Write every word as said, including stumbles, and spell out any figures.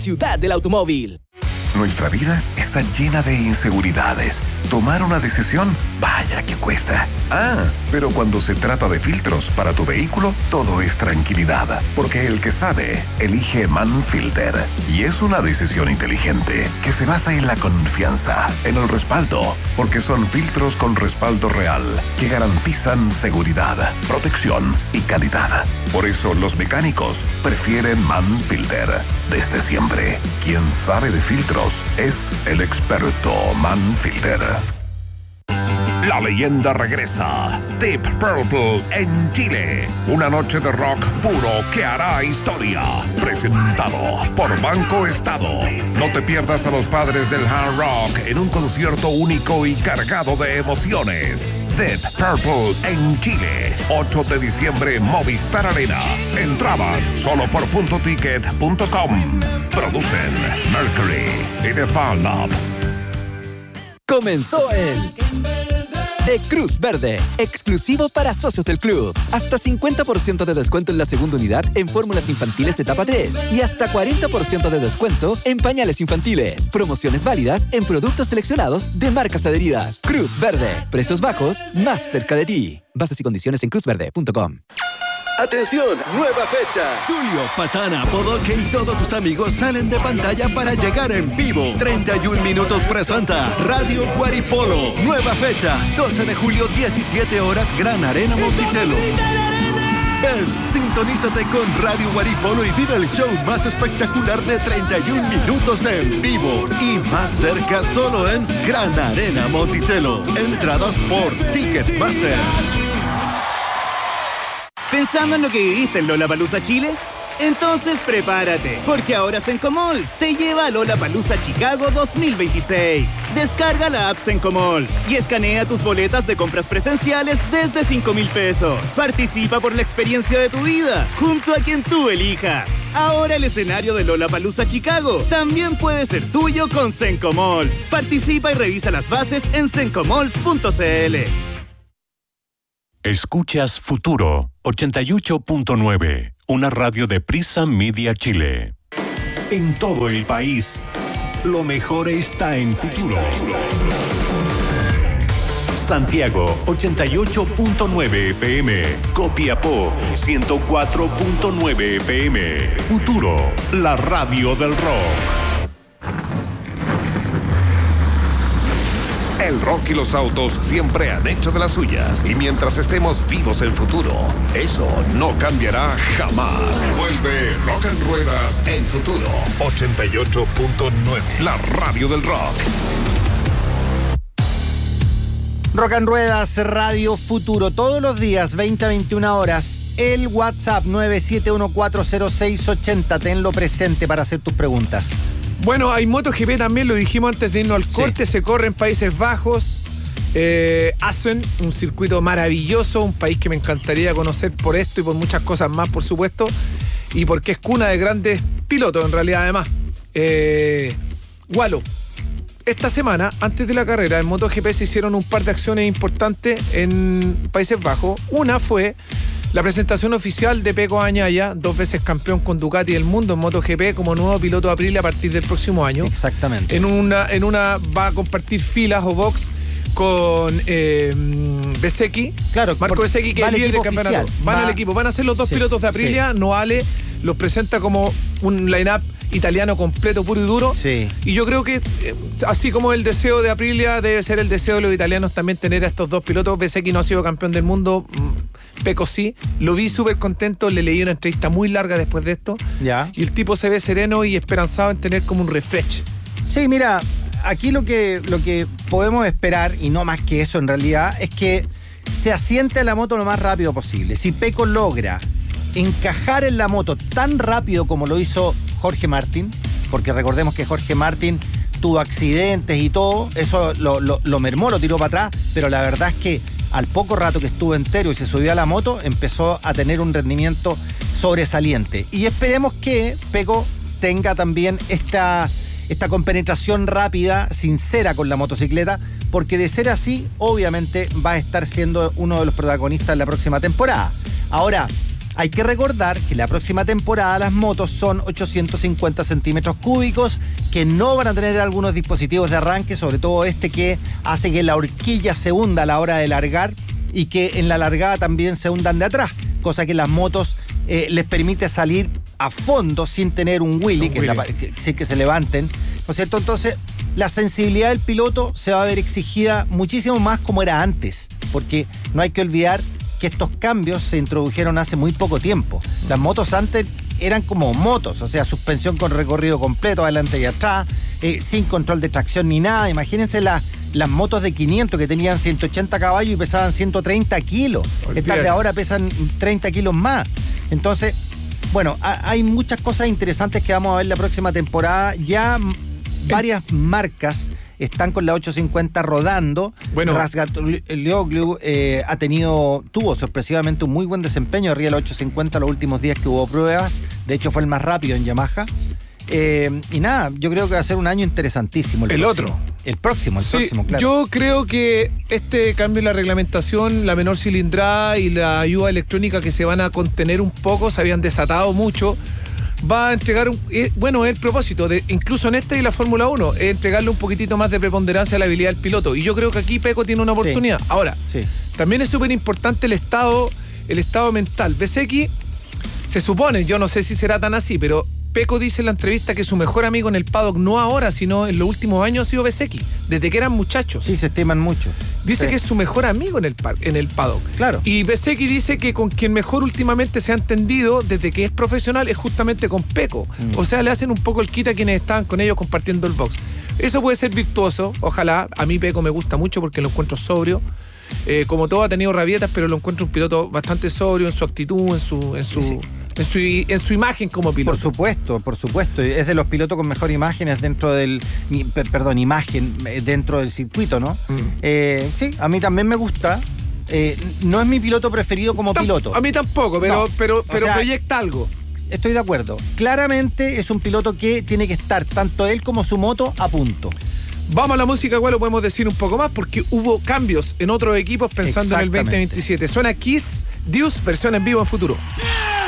Ciudad del Automóvil. Nuestra vida está llena de inseguridades. Tomar una decisión, vaya que cuesta. Ah, pero cuando se trata de filtros para tu vehículo, todo es tranquilidad. Porque el que sabe, elige Manfilter. Y es una decisión inteligente que se basa en la confianza, en el respaldo. Porque son filtros con respaldo real que garantizan seguridad, protección y calidad. Por eso los mecánicos prefieren Manfilter. Desde siempre, quien sabe de filtros es el experto Manfilter. La leyenda regresa. Deep Purple en Chile. Una noche de rock puro que hará historia. Presentado por Banco Estado. No te pierdas a los padres del hard rock en un concierto único y cargado de emociones. Deep Purple en Chile. ocho de diciembre, Movistar Arena. Entradas solo por punto ticket punto com. Producen Mercury y The Fan Lab. Comenzó el de Cruz Verde, exclusivo para socios del club. Hasta cincuenta por ciento de descuento en la segunda unidad en fórmulas infantiles etapa tres y hasta cuarenta por ciento de descuento en pañales infantiles. Promociones válidas en productos seleccionados de marcas adheridas. Cruz Verde, precios bajos, más cerca de ti. Bases y condiciones en cruz verde punto com. ¡Atención! ¡Nueva fecha! Tulio, Patana, Bodoque y todos tus amigos salen de pantalla para llegar en vivo. treinta y un minutos presenta Radio Guaripolo. Nueva fecha, doce de julio, diecisiete horas, Gran Arena Monticello. Ven, sintonízate con Radio Guaripolo y vive el show más espectacular de treinta y un minutos en vivo. Y más cerca solo en Gran Arena Monticello. Entradas por Ticketmaster. ¿Pensando en lo que viviste en Lollapalooza Chile? Entonces prepárate, porque ahora Sencomalls te lleva a Lollapalooza Chicago dos mil veintiséis. Descarga la app Sencomalls y escanea tus boletas de compras presenciales desde cinco mil pesos. Participa por la experiencia de tu vida, junto a quien tú elijas. Ahora el escenario de Lollapalooza Chicago también puede ser tuyo con Sencomalls. Participa y revisa las bases en sencomalls punto c l. Escuchas Futuro ochenta y ocho punto nueve, una radio de Prisa Media Chile. En todo el país, lo mejor está en Futuro. Santiago ochenta y ocho punto nueve F M, Copiapó ciento cuatro punto nueve F M. Futuro, la radio del rock. El rock y los autos siempre han hecho de las suyas. Y mientras estemos vivos en Futuro, eso no cambiará jamás. Vuelve Rock en Ruedas en Futuro ochenta y ocho punto nueve. La radio del rock. Rock en Ruedas, Radio Futuro. Todos los días, veinte a veintiuna horas. El WhatsApp nueve siete uno cuatro cero seis ocho cero. Tenlo presente para hacer tus preguntas. Bueno, hay MotoGP también, lo dijimos antes de irnos al corte, sí. Se corre en Países Bajos, eh, Assen, un circuito maravilloso, un país que me encantaría conocer por esto y por muchas cosas más, por supuesto, y porque es cuna de grandes pilotos, en realidad, además. Eh, Walo, esta semana, antes de la carrera, en MotoGP se hicieron un par de acciones importantes en Países Bajos. Una fue la presentación oficial de Pecco Bagnaia, dos veces campeón con Ducati del mundo en MotoGP como nuevo piloto de Aprilia a partir del próximo año. Exactamente. En una, en una va a compartir filas o box con eh, Bezzecchi. Claro, Marco Bezzecchi, que es el líder del campeonato. Van va, al equipo, van a ser los dos sí, pilotos de Aprilia. Sí. Noale los presenta como un line-up italiano completo, puro y duro. Sí. Y yo creo que, eh, así como el deseo de Aprilia, debe ser el deseo de los italianos también tener a estos dos pilotos. Bezzecchi no ha sido campeón del mundo, Pecco sí. Lo vi súper contento, le leí una entrevista muy larga después de esto. Ya. Y el tipo se ve sereno y esperanzado en tener como un refresh. Sí, mira, aquí lo que, lo que podemos esperar, y no más que eso en realidad, es que se asiente la moto lo más rápido posible. Si Pecco logra encajar en la moto tan rápido como lo hizo Jorge Martín, porque recordemos que Jorge Martín tuvo accidentes y todo, eso lo, lo, lo mermó, lo tiró para atrás, pero la verdad es que al poco rato que estuvo entero y se subió a la moto, empezó a tener un rendimiento sobresaliente. Y esperemos que Pecco tenga también esta, esta compenetración rápida, sincera con la motocicleta, porque de ser así, obviamente va a estar siendo uno de los protagonistas en la próxima temporada. Ahora, Hay que recordar que la próxima temporada las motos son ochocientos cincuenta centímetros cúbicos, que no van a tener algunos dispositivos de arranque, sobre todo este que hace que la horquilla se hunda a la hora de largar y que en la largada también se hundan de atrás, cosa que las motos eh, les permite salir a fondo sin tener un wheelie, un que, wheelie. Es la, que, que, que se levanten, ¿no es cierto? Entonces, la sensibilidad del piloto se va a ver exigida muchísimo más como era antes, porque no hay que olvidar que estos cambios se introdujeron hace muy poco tiempo. Las motos antes eran como motos, o sea, suspensión con recorrido completo, adelante y atrás, eh, sin control de tracción ni nada. Imagínense la, las motos de quinientos que tenían ciento ochenta caballos y pesaban ciento treinta kilos. Olvídate. Estas de ahora pesan treinta kilos más. Entonces, bueno, a, hay muchas cosas interesantes que vamos a ver la próxima temporada. Ya varias marcas están con la ochocientos cincuenta rodando. Bueno, Razgatlioglu eh, ha tenido, tuvo sorpresivamente un muy buen desempeño arriba de la ochocientos cincuenta los últimos días que hubo pruebas. De hecho, fue el más rápido en Yamaha. Eh, y nada, yo creo que va a ser un año interesantísimo. El, el otro. El próximo, el sí, próximo, claro. Yo creo que este cambio en la reglamentación, la menor cilindrada y la ayuda electrónica que se van a contener un poco, se habían desatado mucho. Va a entregar, un, eh, bueno, el propósito, de, incluso en este y la Fórmula uno, es entregarle un poquitito más de preponderancia a la habilidad del piloto. Y yo creo que aquí Pecco tiene una oportunidad. Sí. Ahora, sí. También es súper importante el estado, el estado mental. Bezzecchi, se supone, yo no sé si será tan así, pero Pecco dice en la entrevista que su mejor amigo en el paddock, no ahora, sino en los últimos años, ha sido Bezzecchi, desde que eran muchachos. Sí, se estiman mucho. Dice sí. que es su mejor amigo en el, en el paddock. Claro. Y Bezzecchi dice que con quien mejor últimamente se ha entendido desde que es profesional es justamente con Pecco. Mm. O sea, le hacen un poco el quita a quienes estaban con ellos compartiendo el box. Eso puede ser virtuoso, ojalá. A mí Pecco me gusta mucho porque lo encuentro sobrio. Eh, como todo ha tenido rabietas, pero lo encuentro un piloto bastante sobrio en su actitud, en su... En su sí, sí. En su, en su imagen como piloto. Por supuesto, por supuesto. Es de los pilotos con mejor imágenes dentro del... Perdón, imagen dentro del circuito, ¿no? Mm. Eh, sí, a mí también me gusta. Eh, no es mi piloto preferido como Tam, piloto. A mí tampoco, pero, no. pero, pero o sea, proyecta algo. Estoy de acuerdo. Claramente es un piloto que tiene que estar, tanto él como su moto, a punto. Vamos a la música, igual lo podemos decir un poco más, porque hubo cambios en otros equipos pensando en el veinte veintisiete. Suena Kiss, Deuce, versión en vivo en futuro. Yeah.